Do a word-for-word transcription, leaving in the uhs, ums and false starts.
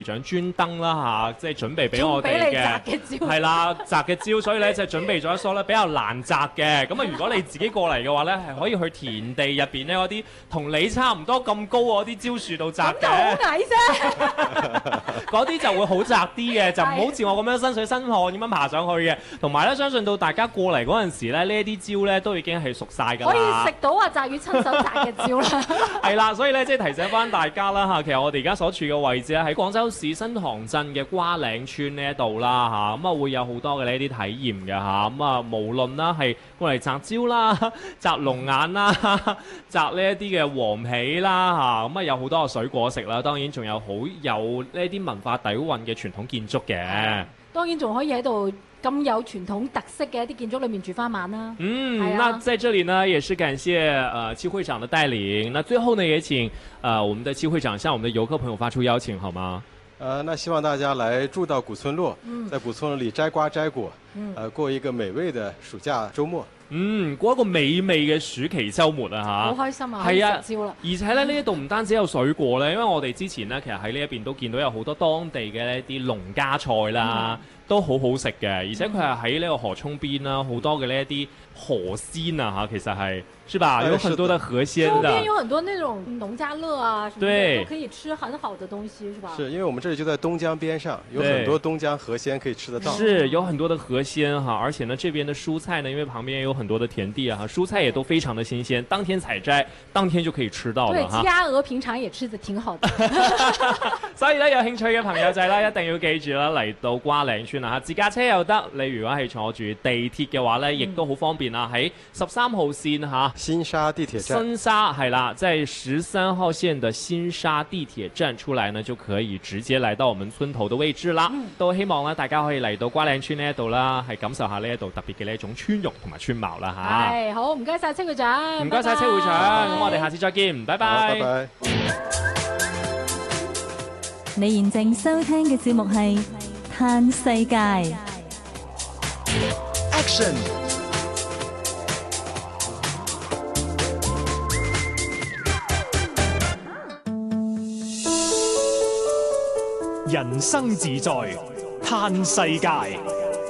長專登啦嚇，即係準備俾我哋嘅，係啦擲嘅招，所以咧就準備咗一梳咧比較難擲嘅。咁啊，如果你自己過嚟嘅話咧，係可以去田地入邊咧嗰啲同你差唔多咁高嗰啲蕉樹度擲嘅。 咁就好矮啫， 嗰啲就會好擲啲嘅，就唔好似我咁樣身水身汗咁樣爬上去嘅。同埋咧，相信到大家過嚟嗰陣時咧，呢一啲蕉咧都已經係熟晒㗎啦。 可以食到啊澤宇親手摘嘅蕉啦。 係啦，所以咧即係提醒翻大家啦嚇，其實我哋而家所處嘅位置咧喺廣州市新塘鎮嘅瓜嶺村呢一度啦嚇，咁啊會有好多嘅呢啲體驗嘅嚇，咁啊無論啦係過嚟摘蕉啦、摘龍眼啦、摘呢一啲嘅黃皮啦嚇，咁啊有好多嘅水果食啦，當然仲有好有呢啲文化底蘊嘅傳統建築嘅。 當然仲可以喺度咁有傳統特色嘅一啲建築裏面住翻晚啦。 嗯，那在這裡呢，也是感謝呃戚會長的帶領。那最後呢，也請呃我們的戚會長向我們的遊客朋友發出邀請，好嗎？ 呃，那希望大家來住到古村落，嗯、在古村落裡摘瓜摘果，嗯、呃，過一個美味的暑假週末。 嗯，過一個美味嘅暑期週末啊嚇！ 好開心啊！ 係啊， 食蕉啦！ 而且咧呢一度唔單止有水果咧，因為我哋之前咧其實喺呢一邊都見到有好多當地嘅呢啲農家菜啦。嗯都好好食嘅，而且佢係喺呢個河涌邊啦，好多嘅呢一啲河鮮啊嚇，其實係，是吧？有很多的河鮮的。 周邊有很多那種農家樂啊，什麼的都可以吃很好的東西，是吧？ 是因為我們這裡就在東江邊上，有很多東江河鮮可以吃得到。 是有很多的河鮮哈，而且呢，這邊的蔬菜呢，因為旁邊有很多的田地啊，蔬菜也都非常的新鮮，當天採摘，當天就可以吃到了哈。 對，雞鴨鵝平常也吃得挺好的。 所以咧，有興趣嘅朋友仔咧，一定要記住啦，嚟到瓜嶺村啊，自駕車又得，你如果係坐住地鐵嘅話咧，亦都好方便啊！喺十三號線嚇， 新沙地鐵站， 新沙係啦，在十三號線的新沙地鐵站出來呢，就可以直接嚟到我們村頭的位置啦。嗯、都希望咧，大家可以嚟到瓜嶺村呢一度啦，係感受下呢一度特別嘅呢一種村容同埋村貌啦嚇。 係好，唔該晒戚會長， 唔該晒戚會長，咁我哋下次再見，拜拜。 拜拜。 你現正收聽嘅節目係《嘆世界》。 Action！ 人生自在，嘆世界。